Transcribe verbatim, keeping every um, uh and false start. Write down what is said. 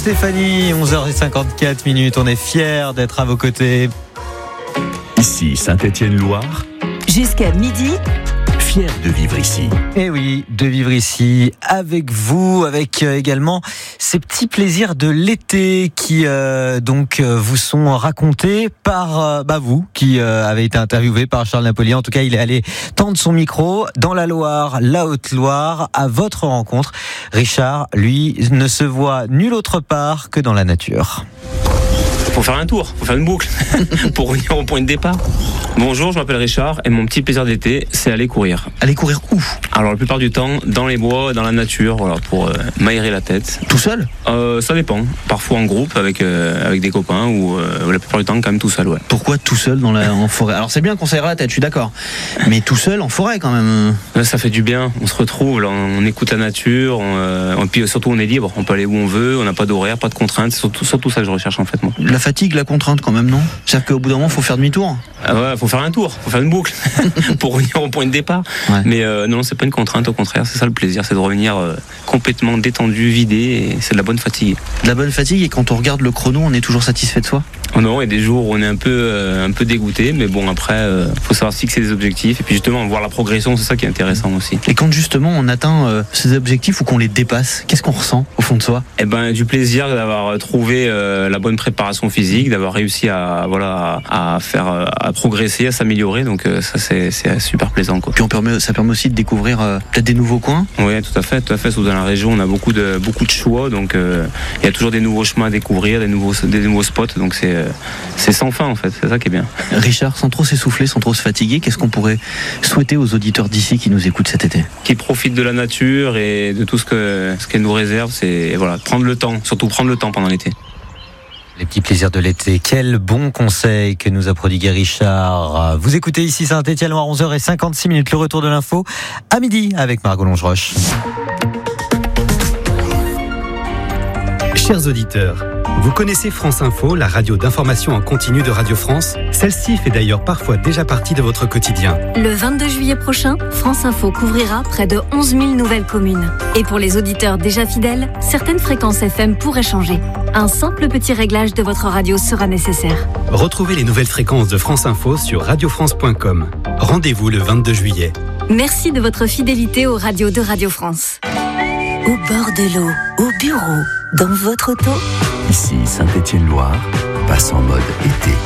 Stéphanie, onze heures cinquante-quatre minutes. On est fiers d'être à vos côtés. Ici Saint-Étienne-Loire. Jusqu'à midi. Fier de vivre ici. Et oui, de vivre ici avec vous, avec euh, également ces petits plaisirs de l'été qui euh, donc euh, vous sont racontés par euh, bah, vous qui euh, avez été interviewé par Charles Napolien. En tout cas, il est allé tendre son micro dans la Loire, la Haute-Loire, à votre rencontre. Richard, lui, ne se voit nulle autre part que dans la nature. Faut faire un tour, faut faire une boucle pour revenir au point de départ. Bonjour, je m'appelle Richard et mon petit plaisir d'été, c'est aller courir. Aller courir où ? Alors la plupart du temps, dans les bois, dans la nature, voilà, pour euh, m'aérer la tête. Tout seul ? euh, Ça dépend. Parfois en groupe avec euh, avec des copains ou euh, la plupart du temps quand même tout seul. Ouais. Pourquoi tout seul dans la en forêt ? Alors c'est bien qu'on s'aère la tête, je suis d'accord. Mais tout seul en forêt quand même. Là, ça fait du bien. On se retrouve, là, on écoute la nature. On, euh, et puis surtout on est libre. On peut aller où on veut. On n'a pas d'horaire, pas de contraintes. C'est surtout surtout ça que je recherche en fait moi. La fatigue, la contrainte quand même, non ? C'est-à-dire qu'au bout d'un moment, faut faire demi-tour. Ah ouais, faut faire un tour, faut faire une boucle pour revenir au point de départ. Ouais. Mais euh, non, c'est pas une contrainte, au contraire, c'est ça le plaisir, c'est de revenir euh, complètement détendu, vidé, et c'est de la bonne fatigue. De la bonne fatigue, et quand on regarde le chrono, on est toujours satisfait de soi ? Oh non, il y a des jours où on est un peu, euh, un peu dégoûté, mais bon, après, euh, faut savoir se fixer des objectifs, et puis justement, voir la progression, c'est ça qui est intéressant aussi. Et quand justement on atteint euh, ces objectifs ou qu'on les dépasse, qu'est-ce qu'on ressent au fond de soi ? Eh ben, du plaisir d'avoir trouvé euh, la bonne préparation physique, d'avoir réussi à, voilà, à, à faire, à progresser, à s'améliorer, donc euh, ça c'est, c'est super plaisant, quoi. Puis on permet, ça permet aussi de découvrir euh, peut-être des nouveaux coins. Oui, tout à fait, tout à fait. Surtout dans la région, on a beaucoup de beaucoup de choix, donc euh, il y a toujours des nouveaux chemins à découvrir, des nouveaux des nouveaux spots, donc c'est euh, c'est sans fin en fait. C'est ça qui est bien. Richard, sans trop s'essouffler, sans trop se fatiguer, qu'est-ce qu'on pourrait souhaiter aux auditeurs d'ici qui nous écoutent cet été ? Qui profitent de la nature et de tout ce que ce qu'elle nous réserve, c'est voilà, prendre le temps, surtout prendre le temps pendant l'été. Les petits plaisirs de l'été. Quel bon conseil que nous a prodigué Richard. Vous écoutez ici Saint-Étienne-Loire, onze heures cinquante-six minutes. Le retour de l'info à midi avec Margot Longeroche. Chers auditeurs, vous connaissez France Info, la radio d'information en continu de Radio France ? Celle-ci fait d'ailleurs parfois déjà partie de votre quotidien. Le vingt-deux juillet prochain, France Info couvrira près de onze mille nouvelles communes. Et pour les auditeurs déjà fidèles, certaines fréquences F M pourraient changer. Un simple petit réglage de votre radio sera nécessaire. Retrouvez les nouvelles fréquences de France Info sur radio france point com. Rendez-vous le vingt-deux juillet. Merci de votre fidélité aux radios de Radio France. Au bord de l'eau, au bureau, dans votre auto. Ici Saint-Étienne-Loire, passe en mode été.